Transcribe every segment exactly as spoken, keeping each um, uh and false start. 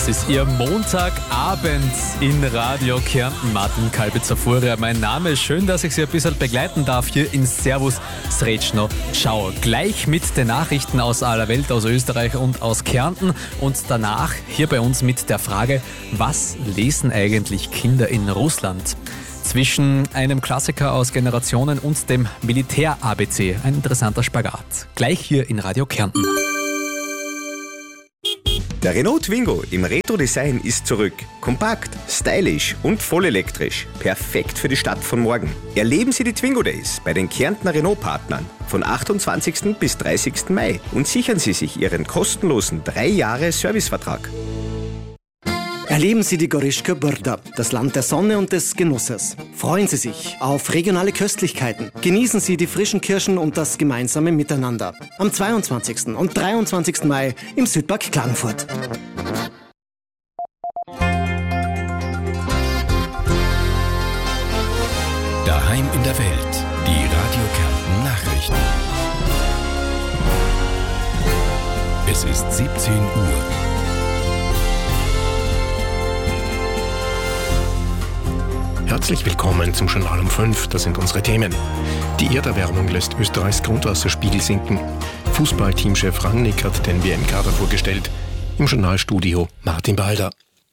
Das ist Ihr Montagabend in Radio Kärnten. Martin Kalbitzer-Fuhrer, mein Name. Schön, dass ich Sie ein bisschen begleiten darf hier in Servus Srečno. Ciao. Gleich mit den Nachrichten aus aller Welt, aus Österreich und aus Kärnten. Und danach hier bei uns mit der Frage, was lesen eigentlich Kinder in Russland? Zwischen einem Klassiker aus Generationen und dem Militär-A B C. Ein interessanter Spagat. Gleich hier in Radio Kärnten. Der Renault Twingo im Retro-Design ist zurück. Kompakt, stylisch und vollelektrisch. Perfekt für die Stadt von morgen. Erleben Sie die Twingo Days bei den Kärntner Renault-Partnern von achtundzwanzigsten bis dreißigsten Mai und sichern Sie sich Ihren kostenlosen drei Jahre Servicevertrag. Erleben Sie die Goryshka Brda, das Land der Sonne und des Genusses. Freuen Sie sich auf regionale Köstlichkeiten. Genießen Sie die frischen Kirschen und das gemeinsame Miteinander. Am zweiundzwanzigsten und dreiundzwanzigsten Mai im Südpark Klagenfurt. Daheim in der Welt, die Radio Kärnten Nachrichten. Es ist siebzehn Uhr. Herzlich willkommen zum Journal um fünf. Das sind unsere Themen. Die Erderwärmung lässt Österreichs Grundwasserspiegel sinken. Fußballteamchef Rangnick hat den W M-Kader vorgestellt. Im Journalstudio Martin Balder.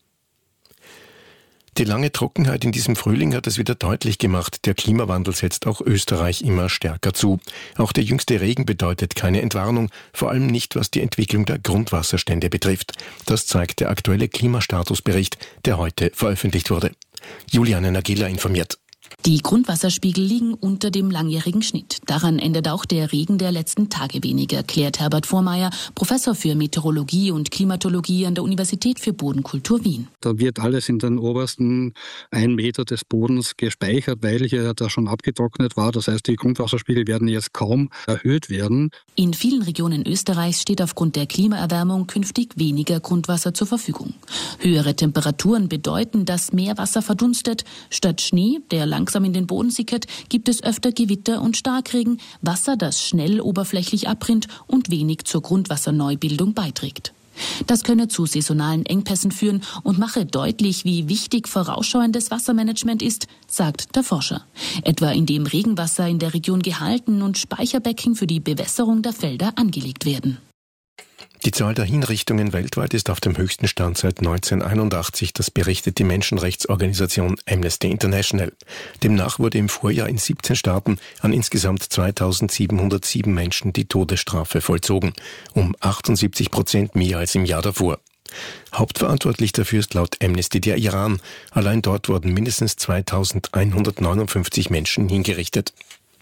Die lange Trockenheit in diesem Frühling hat es wieder deutlich gemacht. Der Klimawandel setzt auch Österreich immer stärker zu. Auch der jüngste Regen bedeutet keine Entwarnung, vor allem nicht, was die Entwicklung der Grundwasserstände betrifft. Das zeigt der aktuelle Klimastatusbericht, der heute veröffentlicht wurde. Juliane Nagila informiert. Die Grundwasserspiegel liegen unter dem langjährigen Schnitt. Daran ändert auch der Regen der letzten Tage wenig, erklärt Herbert Vormeier, Professor für Meteorologie und Klimatologie an der Universität für Bodenkultur Wien. Da wird alles in den obersten ein Meter des Bodens gespeichert, weil hier da schon abgetrocknet war. Das heißt, die Grundwasserspiegel werden jetzt kaum erhöht werden. In vielen Regionen Österreichs steht aufgrund der Klimaerwärmung künftig weniger Grundwasser zur Verfügung. Höhere Temperaturen bedeuten, dass mehr Wasser verdunstet. Statt Schnee, der langsam in den Boden sickert, gibt es öfter Gewitter und Starkregen, Wasser, das schnell oberflächlich abrinnt und wenig zur Grundwasserneubildung beiträgt. Das könne zu saisonalen Engpässen führen und mache deutlich, wie wichtig vorausschauendes Wassermanagement ist, sagt der Forscher. Etwa indem Regenwasser in der Region gehalten und Speicherbecken für die Bewässerung der Felder angelegt werden. Die Zahl der Hinrichtungen weltweit ist auf dem höchsten Stand seit neunzehnhunderteinundachtzig, das berichtet die Menschenrechtsorganisation Amnesty International. Demnach wurde im Vorjahr in siebzehn Staaten an insgesamt zweitausendsiebenhundertsieben Menschen die Todesstrafe vollzogen, um achtundsiebzig Prozent mehr als im Jahr davor. Hauptverantwortlich dafür ist laut Amnesty der Iran. Allein dort wurden mindestens zweitausendeinhundertneunundfünfzig Menschen hingerichtet.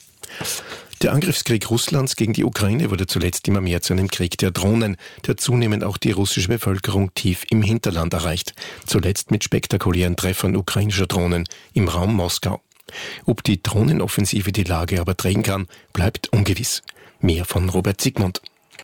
Der Angriffskrieg Russlands gegen die Ukraine wurde zuletzt immer mehr zu einem Krieg der Drohnen, der zunehmend auch die russische Bevölkerung tief im Hinterland erreicht. Zuletzt mit spektakulären Treffern ukrainischer Drohnen im Raum Moskau. Ob die Drohnenoffensive die Lage aber drehen kann, bleibt ungewiss. Mehr von Robert Zygmunt.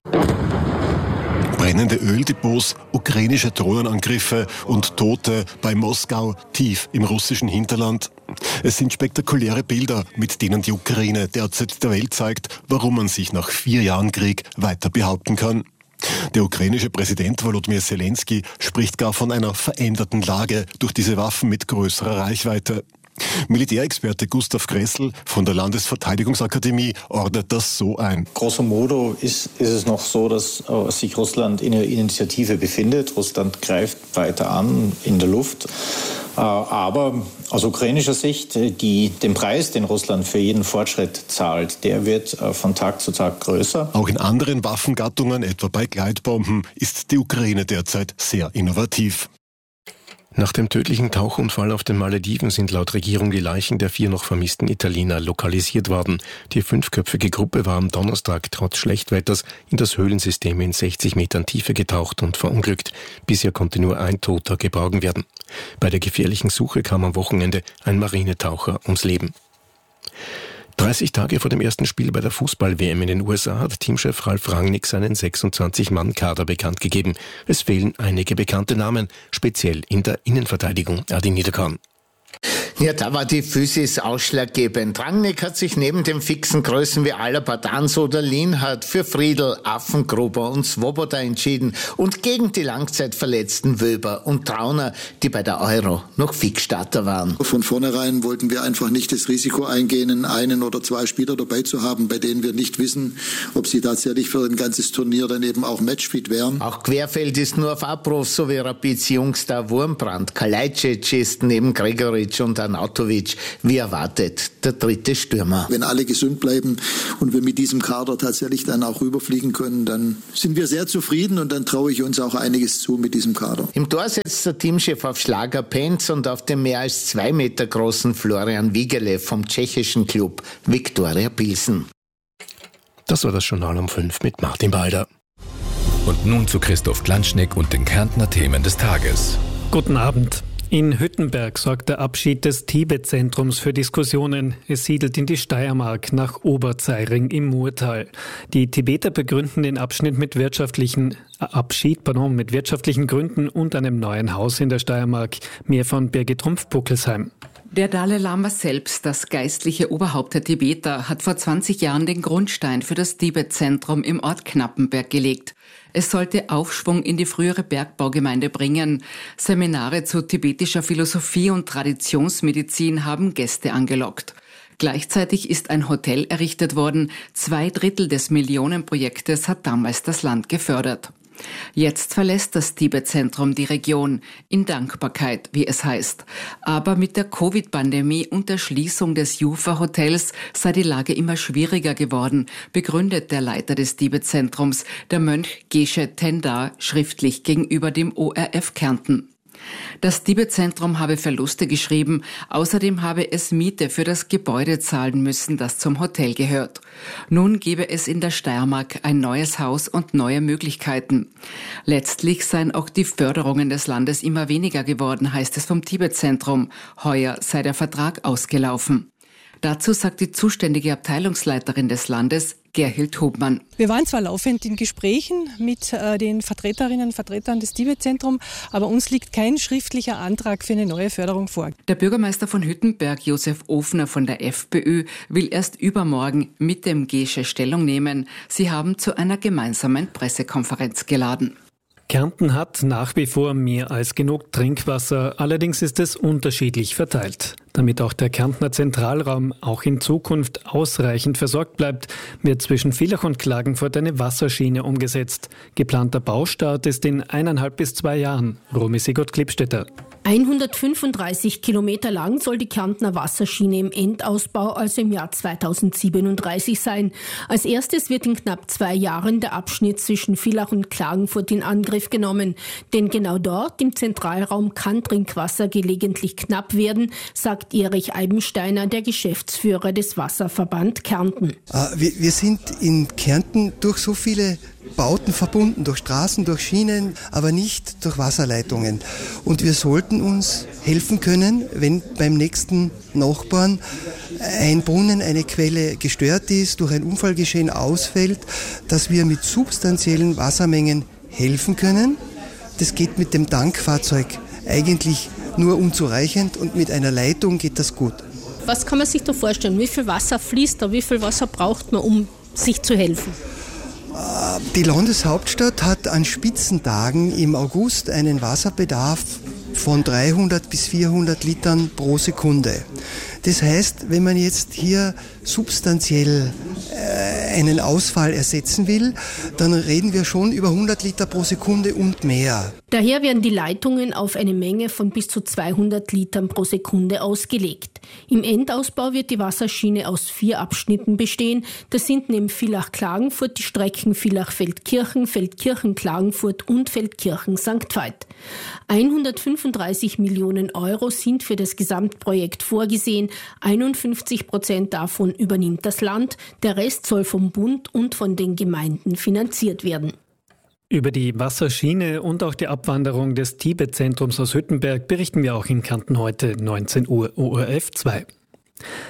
Brennende Öldepots, ukrainische Drohnenangriffe und Tote bei Moskau tief im russischen Hinterland. Es sind spektakuläre Bilder, mit denen die Ukraine derzeit der Welt zeigt, warum man sich nach vier Jahren Krieg weiter behaupten kann. Der ukrainische Präsident Volodymyr Zelensky spricht gar von einer veränderten Lage durch diese Waffen mit größerer Reichweite. Militärexperte Gustav Gressel von der Landesverteidigungsakademie ordnet das so ein. Grosso modo ist, ist es noch so, dass äh, sich Russland in einer Initiative befindet. Russland greift weiter an in der Luft. Äh, aber aus ukrainischer Sicht, die, den Preis, den Russland für jeden Fortschritt zahlt, der wird äh, von Tag zu Tag größer. Auch in anderen Waffengattungen, etwa bei Gleitbomben, ist die Ukraine derzeit sehr innovativ. Nach dem tödlichen Tauchunfall auf den Malediven sind laut Regierung die Leichen der vier noch vermissten Italiener lokalisiert worden. Die fünfköpfige Gruppe war am Donnerstag trotz Schlechtwetters in das Höhlensystem in sechzig Metern Tiefe getaucht und verunglückt. Bisher konnte nur ein Toter geborgen werden. Bei der gefährlichen Suche kam am Wochenende ein Marinetaucher ums Leben. dreißig Tage vor dem ersten Spiel bei der Fußball-W M in den U S A hat Teamchef Ralf Rangnick seinen sechsundzwanzig-Mann-Kader bekannt gegeben. Es fehlen einige bekannte Namen, speziell in der Innenverteidigung. Adi Niederkorn. Ja, da war die Physis ausschlaggebend. Rangnick hat sich neben den fixen Größen wie Alaba, Danso oder Lienhardt für Friedl, Affengruber und Svoboda entschieden und gegen die langzeitverletzten Wöber und Trauner, die bei der Euro noch Fixstarter waren. Von vornherein wollten wir einfach nicht das Risiko eingehen, einen oder zwei Spieler dabei zu haben, bei denen wir nicht wissen, ob sie tatsächlich für ein ganzes Turnier dann eben auch matchfit wären. Auch Querfeld ist nur auf Abruf, so wie Rapids Jungstar Wurmbrand. Kalajdzic ist neben Gregoritsch und Arnautovic, wie erwartet, der dritte Stürmer. Wenn alle gesund bleiben und wir mit diesem Kader tatsächlich dann auch rüberfliegen können, dann sind wir sehr zufrieden und dann traue ich uns auch einiges zu mit diesem Kader. Im Tor setzt der Teamchef auf Schlager Penz und auf den mehr als zwei Meter großen Florian Wigele vom tschechischen Klub Viktoria Pilsen. Das war das Journal um fünf mit Martin Balder. Und nun zu Christoph Klanschneck und den Kärntner Themen des Tages. Guten Abend. In Hüttenberg sorgt der Abschied des Tibet-Zentrums für Diskussionen. Es siedelt in die Steiermark nach Oberzeiring im Murtal. Die Tibeter begründen den Abschnitt mit wirtschaftlichen äh, Abschied pardon, mit wirtschaftlichen Gründen und einem neuen Haus in der Steiermark. Mehr von Birgit Trumpf-Buckelsheim. Der Dalai Lama selbst, das geistliche Oberhaupt der Tibeter, hat vor zwanzig Jahren den Grundstein für das Tibet-Zentrum im Ort Knappenberg gelegt. Es sollte Aufschwung in die frühere Bergbaugemeinde bringen. Seminare zu tibetischer Philosophie und Traditionsmedizin haben Gäste angelockt. Gleichzeitig ist ein Hotel errichtet worden. Zwei Drittel des Millionenprojektes hat damals das Land gefördert. Jetzt verlässt das Tibet-Zentrum die Region, in Dankbarkeit, wie es heißt. Aber mit der Covid-Pandemie und der Schließung des Jufa-Hotels sei die Lage immer schwieriger geworden, begründet der Leiter des Tibet-Zentrums, der Mönch Geshe Tendar, schriftlich gegenüber dem O R F Kärnten. Das Tibet-Zentrum habe Verluste geschrieben, außerdem habe es Miete für das Gebäude zahlen müssen, das zum Hotel gehört. Nun gebe es in der Steiermark ein neues Haus und neue Möglichkeiten. Letztlich seien auch die Förderungen des Landes immer weniger geworden, heißt es vom Tibet-Zentrum. Heuer sei der Vertrag ausgelaufen. Dazu sagt die zuständige Abteilungsleiterin des Landes, Gerhild Hubmann. Wir waren zwar laufend in Gesprächen mit äh, den Vertreterinnen und Vertretern des Tibet-Zentrums, aber uns liegt kein schriftlicher Antrag für eine neue Förderung vor. Der Bürgermeister von Hüttenberg, Josef Ofner von der FPÖ, will erst übermorgen mit dem Gesche Stellung nehmen. Sie haben zu einer gemeinsamen Pressekonferenz geladen. Kärnten hat nach wie vor mehr als genug Trinkwasser, allerdings ist es unterschiedlich verteilt. Damit auch der Kärntner Zentralraum auch in Zukunft ausreichend versorgt bleibt, wird zwischen Villach und Klagenfurt eine Wasserschiene umgesetzt. Geplanter Baustart ist in eineinhalb bis zwei Jahren. Romy Sigurd-Klippstädter. hundertfünfunddreißig Kilometer lang soll die Kärntner Wasserschiene im Endausbau, also im Jahr zweitausendsiebenunddreißig sein. Als erstes wird in knapp zwei Jahren der Abschnitt zwischen Villach und Klagenfurt in Angriff genommen. Denn genau dort, im Zentralraum, kann Trinkwasser gelegentlich knapp werden, sagt Erich Eibensteiner, der Geschäftsführer des Wasserverband Kärnten. Wir, wir sind in Kärnten durch so viele Bauten verbunden, durch Straßen, durch Schienen, aber nicht durch Wasserleitungen. Und wir sollten uns helfen können, wenn beim nächsten Nachbarn ein Brunnen, eine Quelle gestört ist, durch ein Unfallgeschehen ausfällt, dass wir mit substanziellen Wassermengen helfen können. Das geht mit dem Tankfahrzeug eigentlich nur unzureichend und mit einer Leitung geht das gut. Was kann man sich da vorstellen? Wie viel Wasser fließt da? Wie viel Wasser braucht man, um sich zu helfen? Die Landeshauptstadt hat an Spitzentagen im August einen Wasserbedarf von dreihundert bis vierhundert Litern pro Sekunde. Das heißt, wenn man jetzt hier substanziell äh, einen Ausfall ersetzen will, dann reden wir schon über hundert Liter pro Sekunde und mehr. Daher werden die Leitungen auf eine Menge von bis zu zweihundert Litern pro Sekunde ausgelegt. Im Endausbau wird die Wasserschiene aus vier Abschnitten bestehen. Das sind neben Villach-Klagenfurt die Strecken Villach-Feldkirchen, Feldkirchen-Klagenfurt und Feldkirchen-Sankt Veit. hundertfünfunddreißig Millionen Euro sind für das Gesamtprojekt vorgesehen. einundfünfzig Prozent davon übernimmt das Land. Der Rest soll vom Bund und von den Gemeinden finanziert werden. Über die Wasserschiene und auch die Abwanderung des Tibet-Zentrums aus Hüttenberg berichten wir auch in Kärnten heute neunzehn Uhr O R F zwei.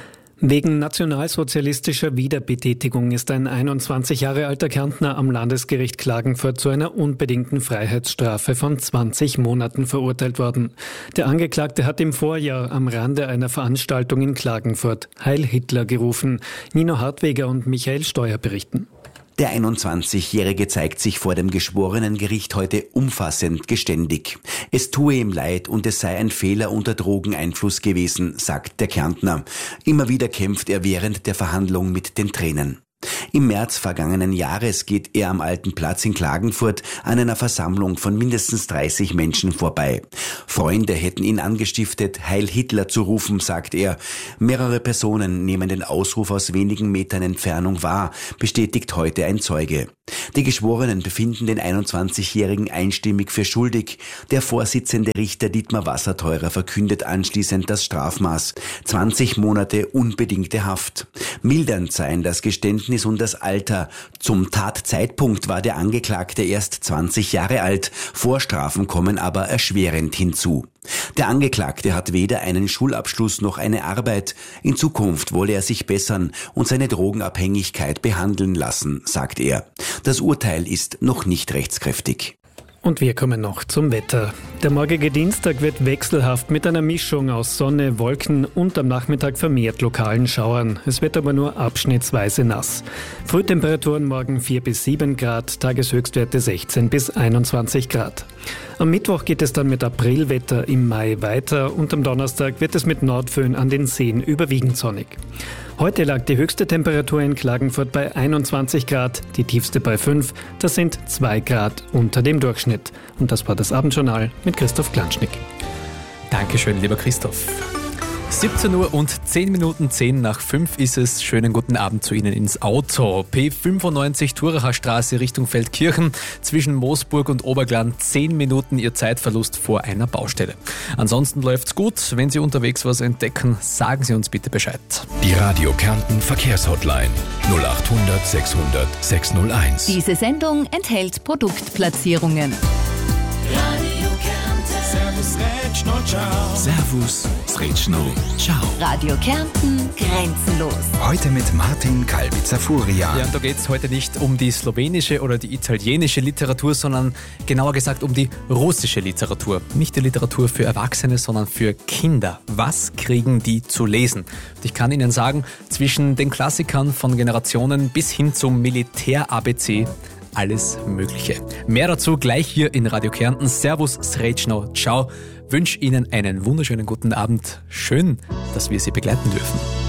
Wegen nationalsozialistischer Wiederbetätigung ist ein einundzwanzig Jahre alter Kärntner am Landesgericht Klagenfurt zu einer unbedingten Freiheitsstrafe von zwanzig Monaten verurteilt worden. Der Angeklagte hat im Vorjahr am Rande einer Veranstaltung in Klagenfurt Heil Hitler gerufen. Nino Hartweger und Michael Steuer berichten. Der einundzwanzigjährige zeigt sich vor dem Geschworenengericht heute umfassend geständig. Es tue ihm leid und es sei ein Fehler unter Drogeneinfluss gewesen, sagt der Kärntner. Immer wieder kämpft er während der Verhandlung mit den Tränen. Im März vergangenen Jahres geht er am Alten Platz in Klagenfurt an einer Versammlung von mindestens dreißig Menschen vorbei. Freunde hätten ihn angestiftet, Heil Hitler zu rufen, sagt er. Mehrere Personen nehmen den Ausruf aus wenigen Metern Entfernung wahr, bestätigt heute ein Zeuge. Die Geschworenen befinden den einundzwanzigjährigen einstimmig für schuldig. Der Vorsitzende Richter Dietmar Wasserteurer verkündet anschließend das Strafmaß. zwanzig Monate unbedingte Haft. Mildernd seien das Geständnis und das Alter. Zum Tatzeitpunkt war der Angeklagte erst zwanzig Jahre alt. Vorstrafen kommen aber erschwerend hinzu. Der Angeklagte hat weder einen Schulabschluss noch eine Arbeit. In Zukunft wolle er sich bessern und seine Drogenabhängigkeit behandeln lassen, sagt er. Das Urteil ist noch nicht rechtskräftig. Und wir kommen noch zum Wetter. Der morgige Dienstag wird wechselhaft mit einer Mischung aus Sonne, Wolken und am Nachmittag vermehrt lokalen Schauern. Es wird aber nur abschnittsweise nass. Frühtemperaturen morgen vier bis sieben Grad, Tageshöchstwerte sechzehn bis einundzwanzig Grad. Am Mittwoch geht es dann mit Aprilwetter im Mai weiter und am Donnerstag wird es mit Nordföhn an den Seen überwiegend sonnig. Heute lag die höchste Temperatur in Klagenfurt bei einundzwanzig Grad, die tiefste bei fünf. Das sind zwei Grad unter dem Durchschnitt. Und das war das Abendjournal mit Christoph Klanschnick. Dankeschön, lieber Christoph. siebzehn Uhr und zehn Minuten, zehn nach fünf ist es. Schönen guten Abend zu Ihnen ins Auto. P fünfundneunzig Thuracher Straße Richtung Feldkirchen. Zwischen Moosburg und Oberglan zehn Minuten Ihr Zeitverlust vor einer Baustelle. Ansonsten läuft's gut. Wenn Sie unterwegs was entdecken, sagen Sie uns bitte Bescheid. Die Radio Kärnten Verkehrshotline null achthundert sechshundert sechshunderteins. Diese Sendung enthält Produktplatzierungen. Radio Kärnten. Servus, Rätschno, ciao. Servus, Rätschno, ciao. Radio Kärnten, grenzenlos. Heute mit Martin Kalbitzer-Furia. Ja, und da geht es heute nicht um die slowenische oder die italienische Literatur, sondern genauer gesagt um die russische Literatur. Nicht die Literatur für Erwachsene, sondern für Kinder. Was kriegen die zu lesen? Und ich kann Ihnen sagen, zwischen den Klassikern von Generationen bis hin zum Militär-A B C, alles Mögliche. Mehr dazu gleich hier in Radio Kärnten. Servus, Srečno, ciao. Wünsche Ihnen einen wunderschönen guten Abend. Schön, dass wir Sie begleiten dürfen.